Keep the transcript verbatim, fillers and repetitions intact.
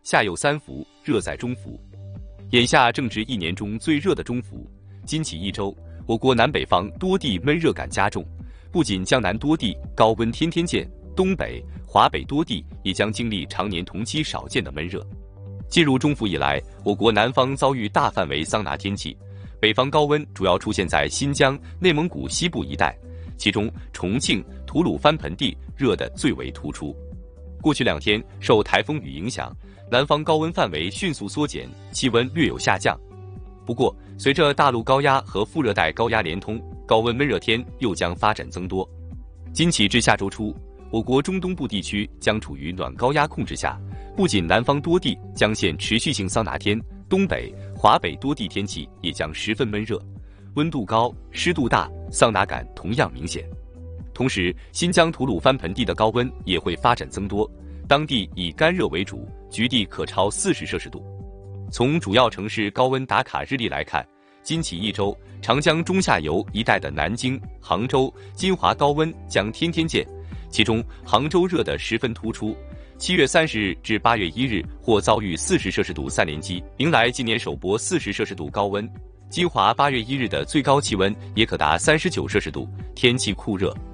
夏有三伏，热在中伏。眼下正值一年中最热的中伏，今起一周，我国南北方多地闷热感加重，不仅江南多地高温天天见，东北、华北多地也将经历常年同期少见的闷热。进入中伏以来，我国南方遭遇大范围桑拿天气，北方高温主要出现在新疆、内蒙古西部一带，其中重庆、吐鲁番盆地热得最为突出。过去两天，受台风雨影响，南方高温范围迅速缩减，气温略有下降。不过，随着大陆高压和副热带高压连通，高温闷热天又将发展增多。今起至下周初，我国中东部地区将处于暖高压控制下，不仅南方多地将现持续性桑拿天，东北、华北多地天气也将十分闷热，温度高、湿度大，桑拿感同样明显。同时，新疆吐鲁番盆地的高温也会发展增多，当地以干热为主，局地可超四十摄氏度。从主要城市高温打卡日历来看，今起一周，长江中下游一带的南京、杭州、金华高温将天天见，其中杭州热得十分突出。七月三十日至八月一日或遭遇四十摄氏度三连击，迎来今年首波四十摄氏度高温。金华八月一日的最高气温也可达三十九摄氏度，天气酷热。